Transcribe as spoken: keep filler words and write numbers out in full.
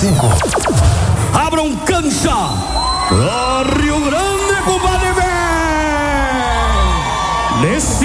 cinco. Abram cancha. O Rio Grande, compadre, vem. Nesse